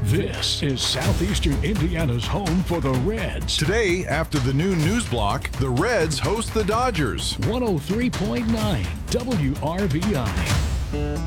This is Southeastern Indiana's home for the Reds. Today, after the new news block, the Reds host the Dodgers. 103.9 WRBI.